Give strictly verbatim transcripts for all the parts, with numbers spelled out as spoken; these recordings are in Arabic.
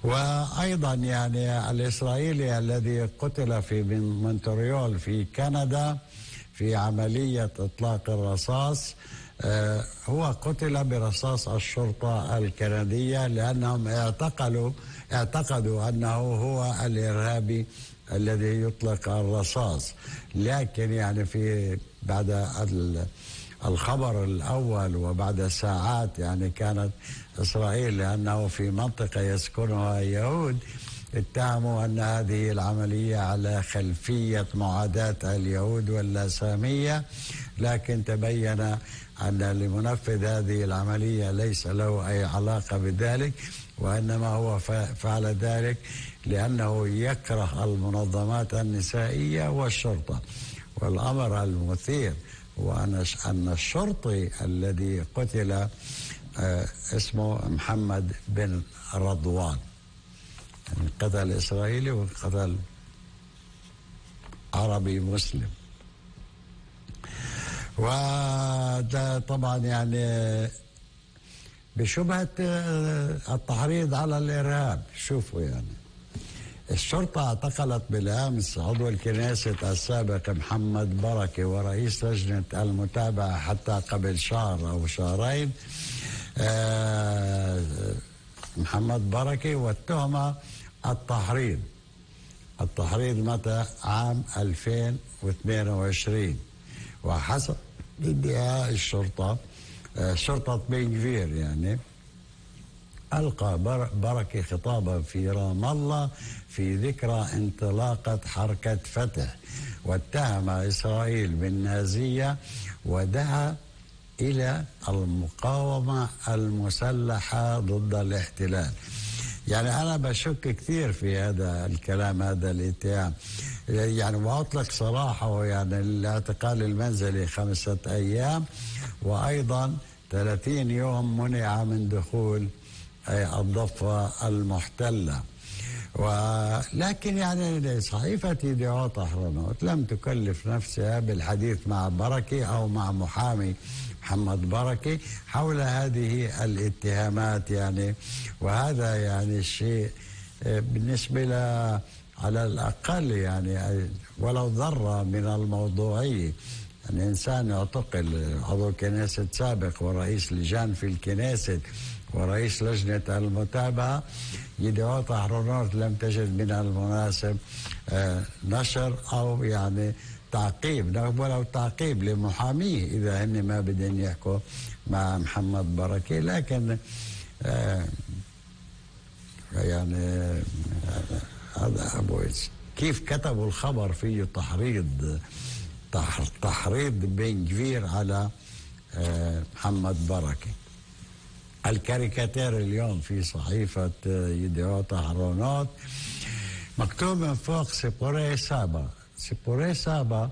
وأيضا يعني الإسرائيلي الذي قتل في مونتريال في كندا في عملية إطلاق الرصاص، آه هو قتل برصاص الشرطة الكندية لأنهم اعتقلوا اعتقدوا أنه هو الإرهابي الذي يطلق الرصاص. لكن يعني في بعد الخبر الأول وبعد ساعات يعني كانت إسرائيل، لأنه في منطقة يسكنها يهود، اتهموا أن هذه العملية على خلفية معاداة اليهود واللاسامية، لكن تبين أن لمنفذ هذه العملية ليس له أي علاقة بذلك، وإنما هو فعل ذلك لأنه يكره المنظمات النسائية والشرطة. والأمر المثير هو أن الشرطي الذي قتل اسمه محمد بن رضوان، يعني قتل إسرائيلي وقتل عربي مسلم. وده طبعا يعني بشبهة التحريض على الإرهاب. شوفوا يعني الشرطة اعتقلت بالأمس عضو الكنيسة السابق محمد بركة ورئيس لجنة المتابعة حتى قبل شهر أو شهرين محمد بركة، والتهمة التحريض التحريض متى؟ عام ألفين واثنين وعشرين. وحسب ادعاء الشرطة شرطة بن غفير يعني ألقى بركة خطابا في رام الله في ذكرى انطلاقة حركة فتح، واتهم إسرائيل بالنازية ودعا إلى المقاومة المسلحة ضد الاحتلال. يعني أنا بشك كثير في هذا الكلام، هذا الاتهام. يعني وأطلق صراحة يعني الاعتقال المنزلي خمسة أيام، وأيضا ثلاثين يوم منع من دخول الضفة المحتلة. ولكن يعني صحيفة يديعوت أحرنوت لم تكلف نفسها بالحديث مع بركة أو مع محامي محمد بركة حول هذه الاتهامات يعني. وهذا يعني الشيء بالنسبة له على الأقل يعني ولو ذرة من الموضوعية. يعني إنسان يعتقل عضو كنيسة سابق ورئيس لجان في الكنيسة ورئيس لجنة المتابعة، يديعوت أحرنوت لم تجد من المناسب نشر أو يعني تعقيب ولو تعقيب لمحاميه إذا هن ما بدهم يحكوا مع محمد بركة. لكن آه يعني هذا آه أبو كيف كتبوا الخبر فيه تحريض تحريض بن غفير على آه محمد بركة. الكاريكاتير اليوم في صحيفة يديعوت أحرنوت مكتوب من فوق سيبوري سابا. سيبوري سابا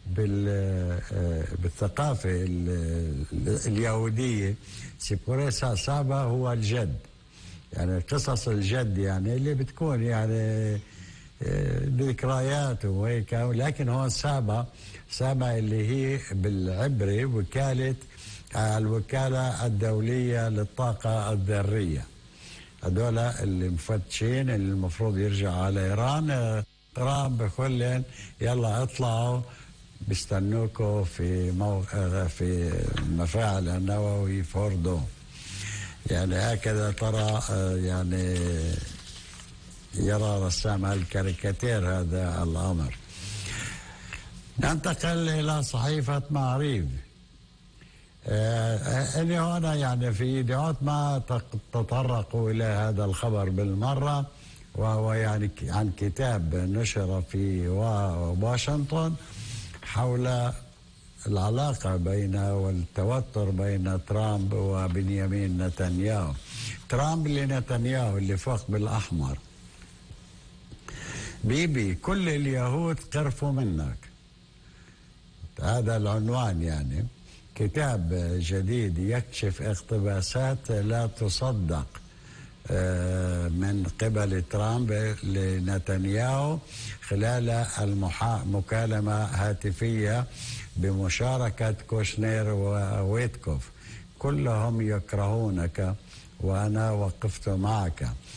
بالثقافة اليهودية سيبوري سابا هو الجد، يعني قصص الجد يعني اللي بتكون يعني ذكريات وهيك. لكن هون سابا سابا اللي هي بالعبري وكالة الوكالة الدولية للطاقة الذرية، هذول اللي مفتشين اللي المفروض يرجعوا على إيران. ترامب بقول يلا اطلعوا بيستنوكوا في مو... في المفاعل النووي فوردو. يعني هكذا ترى يعني يرى رسام الكاريكاتير هذا الأمر. ننتقل إلى صحيفة معريف. اللي هنا يعني في يديعوت ما تطرقوا إلى هذا الخبر بالمرة، وهو يعني عن كتاب نشر في واشنطن حول العلاقة بين والتوتر بين ترامب وبنيامين نتنياهو. ترامب لنتنياهو اللي فوق بالأحمر: بيبي كل اليهود قرفوا منك. هذا العنوان يعني. كتاب جديد يكشف اقتباسات لا تصدق من قبل ترامب لنتنياهو خلال المكالمة هاتفية بمشاركة كوشنير وويتكوف. كلهم يكرهونك وأنا وقفت معك.